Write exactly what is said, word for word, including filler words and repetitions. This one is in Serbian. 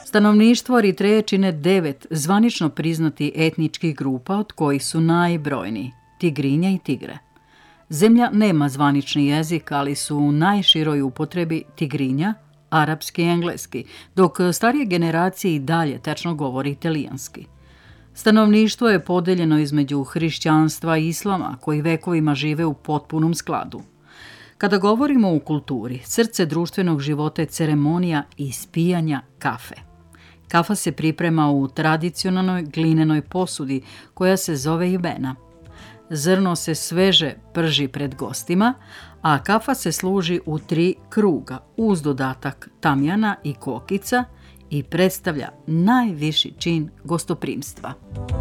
Stanovništvo Eritreje čine devet zvanično priznati etničkih grupa, od kojih su najbrojniji Tigrinja i Tigre. Zemlja nema zvanični jezik, ali su u najširoj upotrebi Tigrinja, arapski i engleski, dok starije generacije i dalje tečno govori italijanski. Stanovništvo je podeljeno između hrišćanstva i islama, koji vekovima žive u potpunom skladu. Kada govorimo o kulturi, srce društvenog života je ceremonija ispijanja kafe. Kafa se priprema u tradicionalnoj glinenoj posudi koja se zove jebena. Zrno se sveže prži pred gostima, a kafa se služi u tri kruga uz dodatak tamjana i kokica i predstavlja najviši čin gostoprimstva.